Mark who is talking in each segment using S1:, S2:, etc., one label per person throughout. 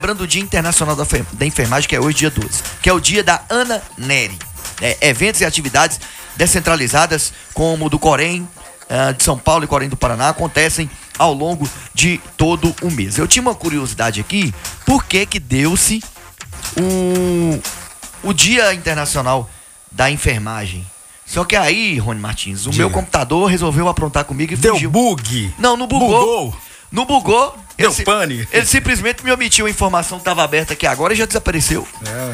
S1: Lembrando o Dia Internacional da Enfermagem, que é hoje, dia 12, que é o dia da Ana Nery. Eventos e atividades descentralizadas, como o do Corém de São Paulo e Corém do Paraná, acontecem ao longo de todo o mês. Eu tinha uma curiosidade aqui, por que deu-se o Dia Internacional da Enfermagem? Só que aí, Rony Martins, meu computador resolveu aprontar comigo e
S2: deu
S1: fugiu.
S2: Bug?
S1: Não, não bugou. Não bugou.
S2: Deu pane.
S1: Ele simplesmente me omitiu a informação que estava aberta aqui agora e já desapareceu.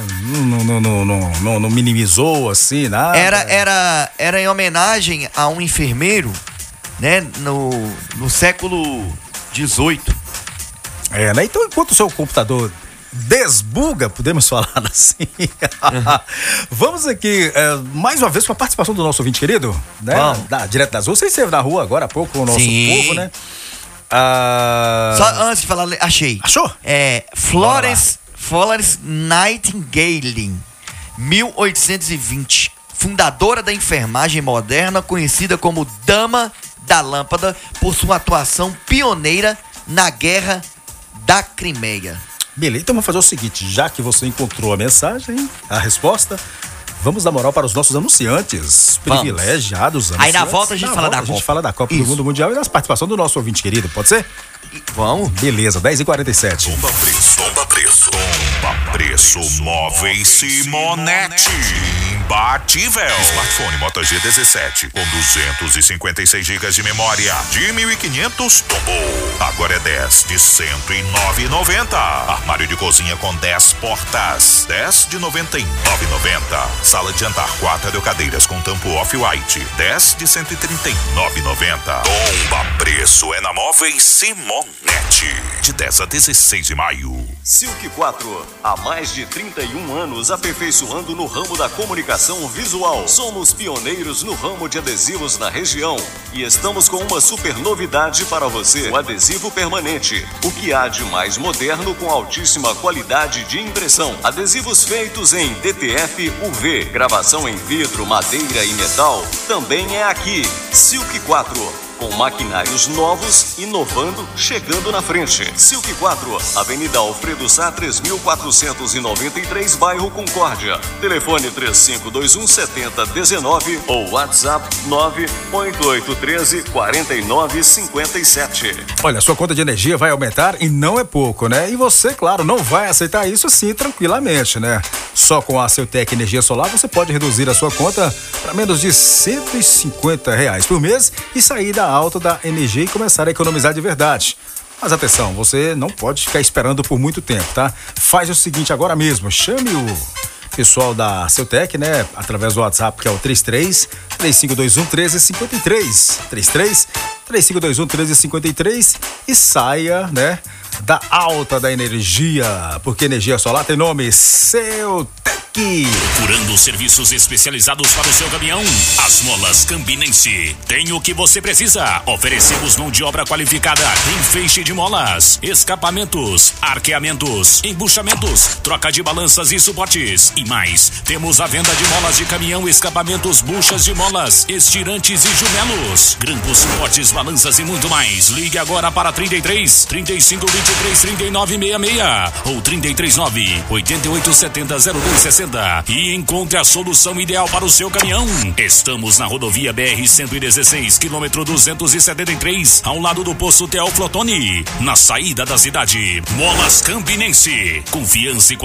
S2: Não minimizou assim, nada.
S1: Era em homenagem a um enfermeiro, né, no século XVIII.
S2: Né? Então, enquanto o seu computador desbuga, podemos falar assim. Vamos aqui, mais uma vez, com a participação do nosso ouvinte querido, né? Direto das ruas. Você esteve na rua agora há pouco, o nosso povo, né?
S1: Só antes de falar, achei.
S2: Achou?
S1: Florence Nightingale, 1820, fundadora da enfermagem moderna, conhecida como Dama da Lâmpada por sua atuação pioneira na Guerra da Crimeia.
S2: Beleza, então vamos fazer o seguinte, já que você encontrou a mensagem, a resposta, vamos dar moral para os nossos anunciantes, privilegiados anunciantes.
S1: Aí na volta a gente fala da Copa.
S2: A gente fala da Copa do Mundo Mundial e da participação do nosso ouvinte querido, pode ser?
S1: Vamos.
S2: Beleza, 10h47.
S3: Bomba preço, móveis Simonetti. Imbatível. Smartphone Moto G17 com 256 GB de memória de 1.500 tombou. Agora é 10 de 109,90. Armário de cozinha com 10 portas, 10 de 99,90. Sala de jantar 4 cadeiras com tampo off-white, 10 de 139,90. Bomba preço é na Móveis Simonetti, de 10 a 16 de maio.
S4: Silk 4, há mais de 31 anos aperfeiçoando no ramo da comunicação visual. Somos pioneiros no ramo de adesivos na região e estamos com uma super novidade para você: o adesivo permanente. O que há de mais moderno com altíssima qualidade de impressão. Adesivos feitos em DTF UV, gravação em vidro, madeira e metal, também é aqui. Silk 4. Com maquinários novos, inovando, chegando na frente. Silk 4, Avenida Alfredo Sá, 3493, bairro Concórdia. Telefone 3521-7019 ou WhatsApp 98813-4957.
S2: Olha, sua conta de energia vai aumentar e não é pouco, né? E você, claro, não vai aceitar isso assim tranquilamente, né? Só com a Ceutec Energia Solar você pode reduzir a sua conta para menos de R$150 por mês e sair da alta da energia e começar a economizar de verdade. Mas atenção, você não pode ficar esperando por muito tempo, tá? Faz o seguinte agora mesmo, chame o pessoal da Ceutec, né? Através do WhatsApp, que é o 33-3521-1353. 33-3521-1353 e saia, né? Da alta da energia, porque energia solar tem nome Ceutec.
S5: Procurando serviços especializados para o seu caminhão? As Molas Campinense tem o que você precisa. Oferecemos mão de obra qualificada em feixe de molas, escapamentos, arqueamentos, embuchamentos, troca de balanças e suportes e mais. Temos a venda de molas de caminhão, escapamentos, buchas de molas, estirantes e jumelos, grampos, suportes, balanças e muito mais. Ligue agora para 33 35 23 39 66 ou 339 88 70 0260 e encontre a solução ideal para o seu caminhão. Estamos na rodovia BR-116, quilômetro 273, ao lado do posto Teoflotone, na saída da cidade. Molas Campinense, confiança e qualidade.